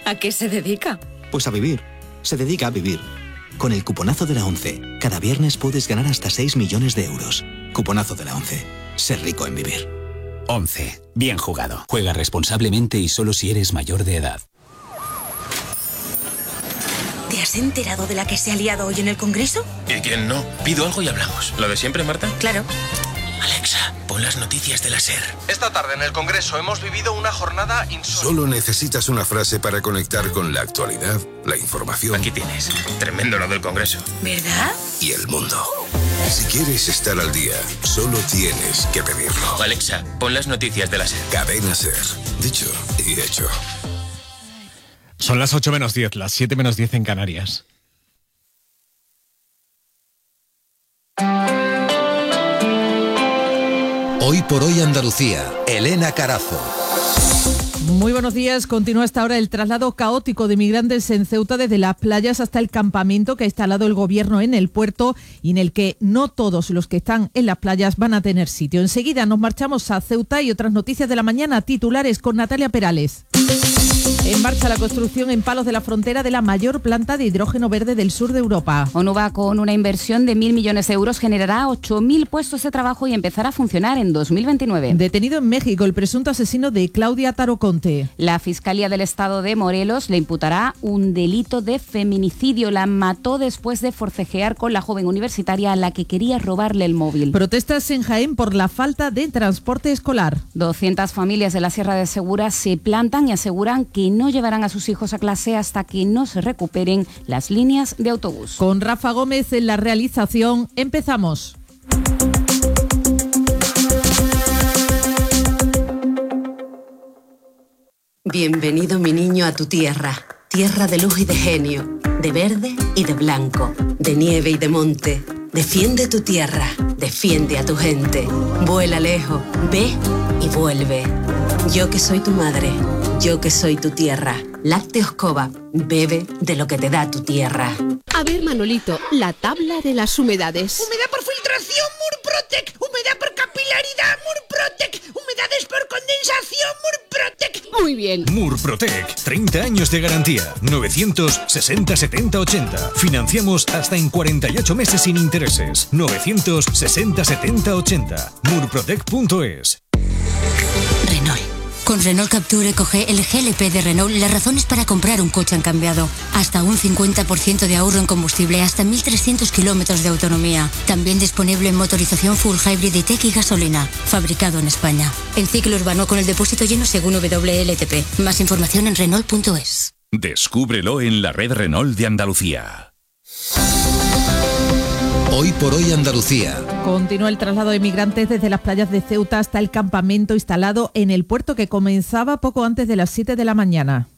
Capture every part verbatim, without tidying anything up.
¿A qué se dedica? Pues a vivir. Se dedica a vivir. Con el cuponazo de la ONCE, cada viernes puedes ganar hasta seis millones de euros. Cuponazo de la ONCE. Ser rico en vivir. ONCE. Bien jugado. Juega responsablemente y solo si eres mayor de edad. ¿Te has enterado de la que se ha liado hoy en el Congreso? ¿Y quién no? Pido algo y hablamos. ¿Lo de siempre, Marta? Claro. Alexa, pon las noticias de la SER. Esta tarde en el Congreso hemos vivido una jornada insólita. Solo necesitas una frase para conectar con la actualidad, la información. Aquí tienes. Tremendo lo del Congreso. ¿Verdad? Y el mundo. Si quieres estar al día, solo tienes que pedirlo. Alexa, pon las noticias de la SER. Cadena SER. Dicho y hecho. Son las ocho menos diez, las siete menos diez en Canarias. Hoy por hoy Andalucía, Elena Carazo. Muy buenos días. Continúa hasta ahora el traslado caótico de migrantes en Ceuta desde las playas hasta el campamento que ha instalado el gobierno en el puerto y en el que no todos los que están en las playas van a tener sitio. Enseguida nos marchamos a Ceuta y otras noticias de la mañana, titulares con Natalia Perales. En marcha la construcción en Palos de la Frontera de la mayor planta de hidrógeno verde del sur de Europa. Onuba, con una inversión de mil millones de euros, generará ocho mil puestos de trabajo y empezará a funcionar en dos mil veintinueve. Detenido en México el presunto asesino de Claudia Taroconte. La Fiscalía del Estado de Morelos le imputará un delito de feminicidio. La mató después de forcejear con la joven universitaria a la que quería robarle el móvil. Protestas en Jaén por la falta de transporte escolar. doscientas familias de la Sierra de Segura se plantan y aseguran que no llevarán a sus hijos a clase hasta que no se recuperen las líneas de autobús. Con Rafa Gómez en la realización, empezamos. Bienvenido, mi niño, a tu tierra. Tierra de luz y de genio, de verde y de blanco, de nieve y de monte. Defiende tu tierra, defiende a tu gente. Vuela lejos, ve y vuelve. Yo que soy tu madre, yo que soy tu tierra. Lácteos Cova, bebe de lo que te da tu tierra. A ver, Manolito, la tabla de las humedades. Humedad por filtración, Murprotec. Humedad por capilaridad, Murprotec. Humedades por condensación, Murprotec. Muy bien. Murprotec, treinta años de garantía. novecientos sesenta setenta ochenta. Financiamos hasta en cuarenta y ocho meses sin intereses. novecientos sesenta setenta ochenta. murprotec punto es. Renault. Con Renault Capture Eco-G, el G L P de Renault, las razones para comprar un coche han cambiado. Hasta un cincuenta por ciento de ahorro en combustible, hasta mil trescientos kilómetros de autonomía. También disponible en motorización full hybrid y tech y gasolina. Fabricado en España. El ciclo urbano con el depósito lleno según W L T P. Más información en Renault punto es. Descúbrelo en la red Renault de Andalucía. Hoy por hoy Andalucía. Continúa el traslado de migrantes desde las playas de Ceuta hasta el campamento instalado en el puerto, que comenzaba poco antes de las siete de la mañana.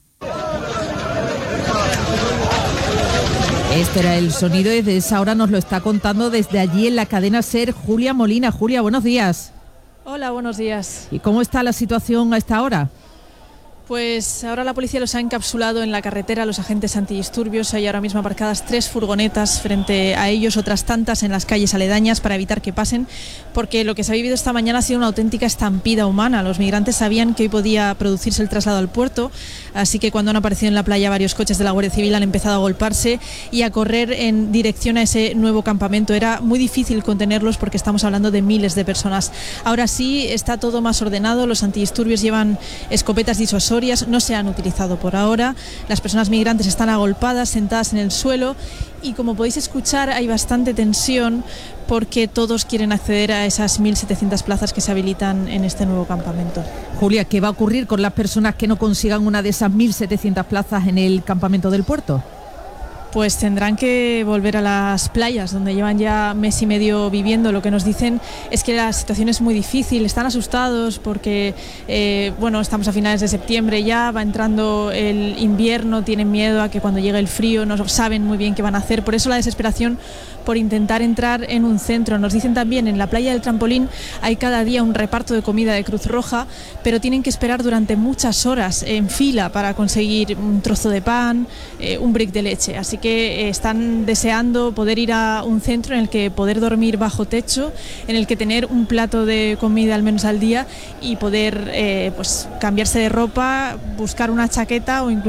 Este era el sonido y desde esa hora nos lo está contando desde allí en la cadena SER Julia Molina. Julia, buenos días. Hola, buenos días. ¿Y cómo está la situación a esta hora? Pues ahora la policía los ha encapsulado en la carretera, los agentes antidisturbios. Hay ahora mismo aparcadas tres furgonetas frente a ellos, otras tantas en las calles aledañas para evitar que pasen, porque lo que se ha vivido esta mañana ha sido una auténtica estampida humana. Los migrantes sabían que hoy podía producirse el traslado al puerto, así que cuando han aparecido en la playa varios coches de la Guardia Civil han empezado a agolparse y a correr en dirección a ese nuevo campamento. Era muy difícil contenerlos porque estamos hablando de miles de personas. Ahora sí está todo más ordenado, los antidisturbios llevan escopetas disuasorias, no se han utilizado por ahora, las personas migrantes están agolpadas, sentadas en el suelo y como podéis escuchar hay bastante tensión porque todos quieren acceder a esas mil setecientas plazas que se habilitan en este nuevo campamento. Julia, ¿qué va a ocurrir con las personas que no consigan una de esas mil setecientas plazas en el campamento del puerto? Pues tendrán que volver a las playas donde llevan ya mes y medio viviendo. Lo que nos dicen es que la situación es muy difícil, están asustados porque eh, bueno, estamos a finales de septiembre ya, va entrando el invierno, tienen miedo a que cuando llegue el frío no saben muy bien qué van a hacer, por eso la desesperación por intentar entrar en un centro. Nos dicen también en la playa del Trampolín hay cada día un reparto de comida de Cruz Roja, pero tienen que esperar durante muchas horas en fila para conseguir un trozo de pan, eh, un brick de leche, así que eh, están deseando poder ir a un centro en el que poder dormir bajo techo, en el que tener un plato de comida al menos al día y poder eh, pues cambiarse de ropa, buscar una chaqueta o incluso